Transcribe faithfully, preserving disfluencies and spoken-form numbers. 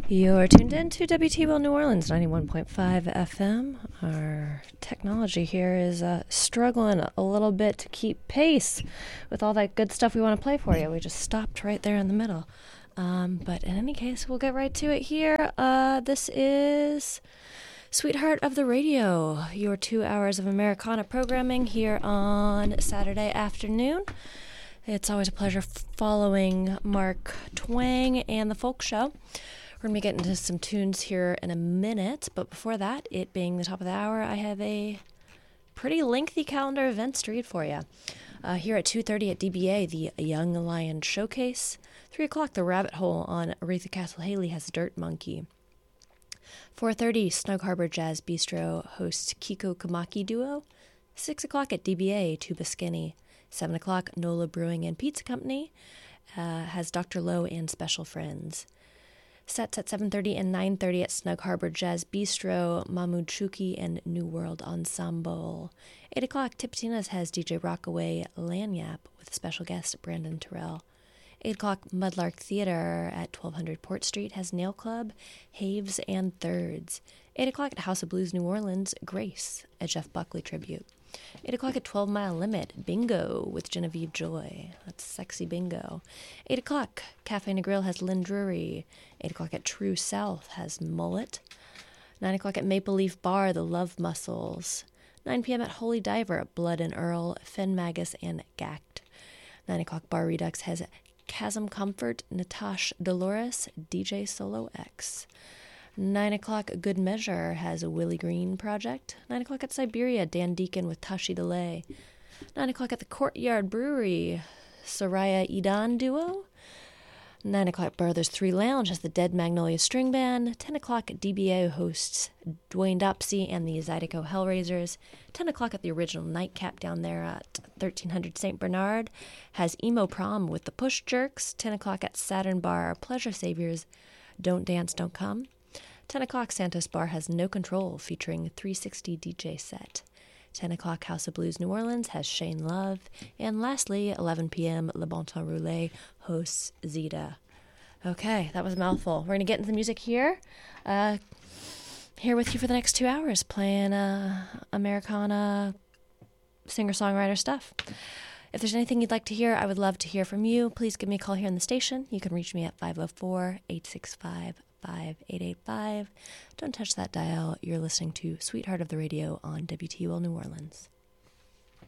You're tuned in to W T L New Orleans, ninety-one point five F M. Our technology here is uh, struggling a little bit to keep pace with all that good stuff we want to play for you. We just stopped right there in the middle. Um, but in any case, we'll get right to it here. Uh, this is Sweetheart of the Radio, your two hours of Americana programming here on Saturday afternoon. It's always a pleasure following Mark Twang and the Folk Show. We're going to be getting into some tunes here in a minute, but before that, it being the top of the hour, I have a pretty lengthy calendar events to read for you. Uh, here at two thirty at D B A, the Young Lion Showcase. three o'clock, The Rabbit Hole on Aretha Castle Haley has Dirt Monkey. four thirty, Snug Harbor Jazz Bistro hosts Kiko Kamaki Duo. six o'clock at D B A, Tuba Skinny. seven o'clock, Nola Brewing and Pizza Company uh, has Doctor Lowe and Special Friends. Sets at seven thirty and nine thirty at Snug Harbor Jazz Bistro, Mahmoud Shuki and New World Ensemble. eight o'clock, Tipitina's has D J Rockaway Lanyap with a special guest, Brandon Terrell. eight o'clock, Mudlark Theater at twelve hundred Port Street has Nail Club, Haves, and Thirds. eight o'clock at House of Blues New Orleans, Grace, a Jeff Buckley tribute. eight o'clock at twelve Mile Limit, Bingo with Genevieve Joy. That's sexy bingo. eight o'clock, Cafe and Grill has Lynn Drury. eight o'clock at True South has Mullet. nine o'clock at Maple Leaf Bar, The Love Muscles. nine p.m. at Holy Diver, Blood and Earl, Finn Magus, and Gact. nine o'clock, Bar Redux has Chasm Comfort, Natasha Dolores, D J Solo X. nine o'clock, Good Measure has a Willie Green Project. nine o'clock at Siberia, Dan Deacon with Tashi Delay. nine o'clock at the Courtyard Brewery, Soraya Idan Duo. nine o'clock, Brothers three Lounge has the Dead Magnolia String Band. ten o'clock, D B A hosts Dwayne Dopsy and the Zydeco Hellraisers. ten o'clock at the original Nightcap down there at thirteen hundred Saint Bernard has Emo Prom with the Push Jerks. ten o'clock at Saturn Bar, Pleasure Saviors, Don't Dance, Don't Come. ten o'clock, Santos Bar has No Control featuring three sixty D J set. ten o'clock, House of Blues New Orleans has Shane Love. And lastly, eleven p.m., Le Bon Temps Roulé hosts Zeta. Okay, that was a mouthful. We're going to get into the music here. Uh, here with you for the next two hours, playing uh, Americana singer-songwriter stuff. If there's anything you'd like to hear, I would love to hear from you. Please give me a call here in the station. You can reach me at five oh four, eight six five, five eight eight five. Don't touch that dial. You're listening to Sweetheart of the Radio on W T U L New Orleans.